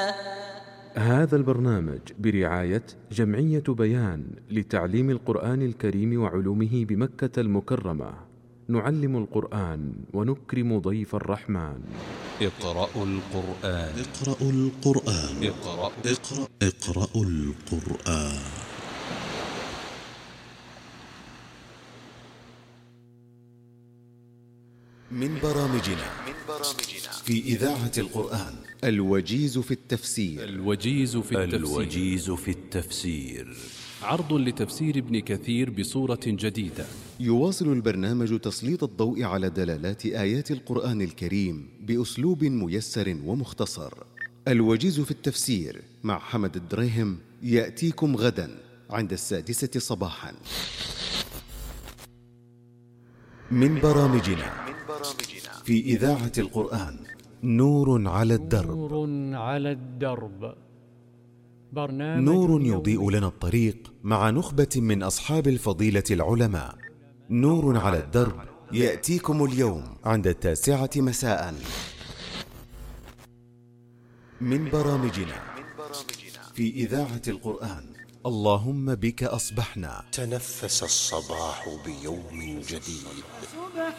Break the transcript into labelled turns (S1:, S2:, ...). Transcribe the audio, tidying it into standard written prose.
S1: هذا البرنامج برعاية جمعية بيان لتعليم القرآن الكريم وعلومه بمكة المكرمة. نعلم القرآن ونكرم ضيف الرحمن.
S2: اقرأوا القرآن.
S3: اقرأوا القرآن. اقرأوا القرآن. من برامجنا في إذاعة القرآن الوجيز في التفسير.
S2: الوجيز في التفسير
S4: عرض لتفسير ابن كثير بصورة جديدة.
S3: يواصل البرنامج تسليط الضوء على دلالات آيات القرآن الكريم بأسلوب ميسر ومختصر. الوجيز في التفسير مع حمد الدريهم يأتيكم غدا عند 6:00 صباحا. من برامجنا في إذاعة القرآن نور على الدرب.
S5: نور على الدرب، برنامج
S3: نور يضيء لنا الطريق مع نخبة من أصحاب الفضيلة العلماء. نور على الدرب يأتيكم اليوم عند 9:00 مساء. من برامجنا في إذاعة القرآن اللهم بك أصبحنا.
S6: تنفس الصباح بيوم جديد.
S7: سبحان